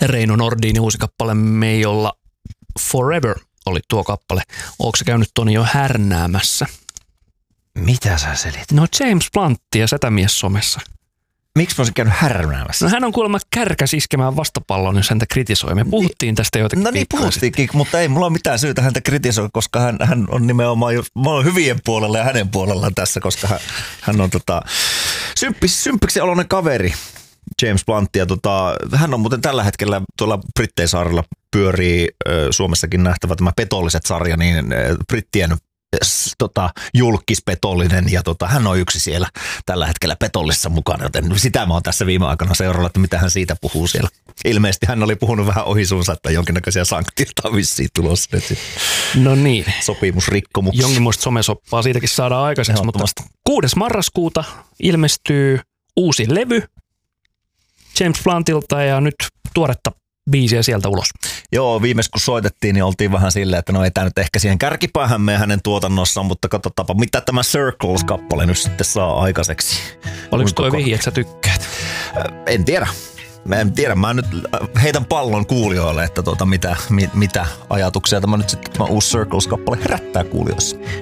Reino Nordin uusi kappale Meijolla Forever oli tuo kappale. Ootko sä käynyt Toni jo härnäämässä? Mitä sä selitit? No James Blunt ja Sätämies somessa. Miksi mä olisin käynyt härnäämässä? No hän on kuulemma kärkäs iskemään vastapallon, jos häntä kritisoi. Me puhuttiin tästä jotenkin. No niin puhuttiinkin, mutta ei mulla ole mitään syytä häntä kritisoida, koska hän on nimenomaan mä oon hyvien puolella ja hänen puolellaan tässä, koska hän on symppiksi oloinen kaveri. James Blunt ja hän on muuten tällä hetkellä tuolla Brittein-saarella pyörii Suomessakin nähtävä tämä Petolliset sarja, niin brittien julkispetollinen ja hän on yksi siellä tällä hetkellä Petollissa mukana, joten sitä mä oon tässä viime aikana seurannut, että mitä hän siitä puhuu siellä. Ilmeisesti hän oli puhunut vähän ohi suunsa, että jonkinnäköisiä sanktioita on vissiin tulossa nyt. No niin. Sopimusrikkomuksia. Jonkinmoista somesoppaa siitäkin saadaan aikaiseksi, mutta 6. marraskuuta ilmestyy uusi levy James Bluntilta ja nyt tuoretta biisiä sieltä ulos. Joo, viimeis kun soitettiin, niin oltiin vähän silleen, että no ei tämä nyt ehkä siihen kärkipäähän mene hänen tuotannossaan, mutta katsotaanpa, mitä tämä Circles-kappale nyt sitten saa aikaiseksi. Oliko toi vihje, että sä tykkäät? En tiedä. Mä nyt heitän pallon kuulijoille, että mitä ajatuksia tämä nyt sitten tämä uusi Circles-kappale herättää kuulijoissa. 04014555666.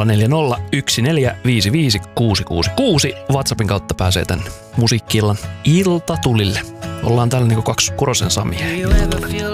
WhatsAppin kautta pääsee tänne musiikki-illan iltatulille. Ollaan täällä niinku 2 Kurosen Samia.